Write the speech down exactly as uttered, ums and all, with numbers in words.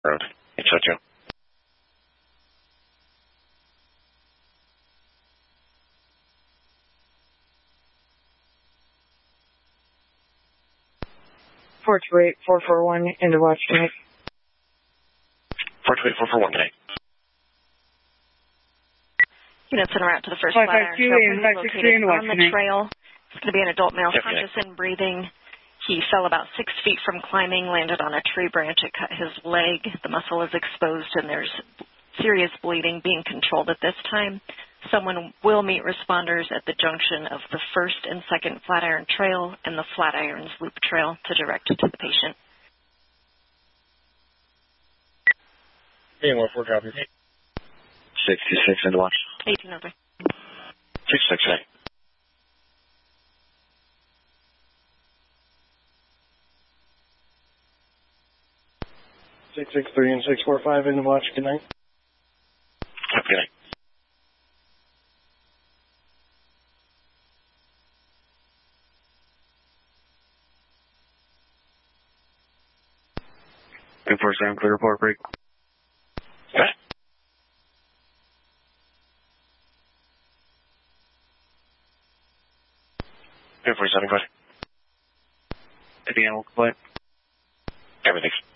Road. It's Ocho. four two eight, four four one, into watch tonight. four two eight, four four one, tonight. Units en route to the first five Flatiron five two Trail, and five six three, into watch on the tonight. trail. It's going to be an adult male, Yep, conscious and breathing. He fell about six feet from climbing, landed on a tree branch. It cut his leg. The muscle is exposed, and there's serious bleeding being controlled at this time. Someone will meet responders at the junction of the first and second Flatiron Trail and the Flatirons Loop Trail to direct to the patient. Hey, one four copy. sixty-six, into watch. eighteen over. sixty-six, tonight. six six three and six four five, into watch. Good night. Yep, good night. two four seven, clear report break. Okay. two four seven, go ahead. Any animal complaint? Everything's